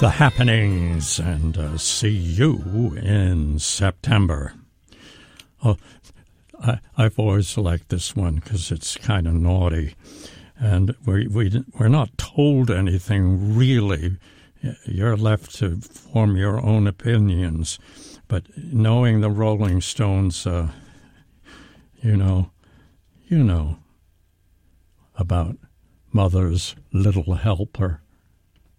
The Happenings, and see you in September. Oh, I've always liked this one because it's kind of naughty, and we're not told anything really. You're left to form your own opinions, but knowing the Rolling Stones, you know about Mother's Little Helper.